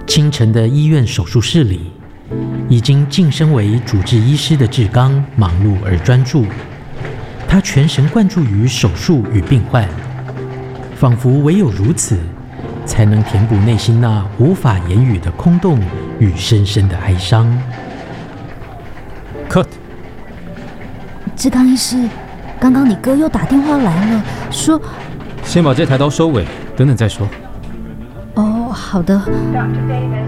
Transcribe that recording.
清晨的医院手术室里，已经晋升为主治医师的志刚忙碌而专注，他全神贯注于手术与病患，仿佛唯有如此，才能填补内心那无法言语的空洞与深深的哀伤。 Cut。 志刚医师，刚刚你哥又打电话来了，说先把这台刀收尾，等等再说。 哦，好的。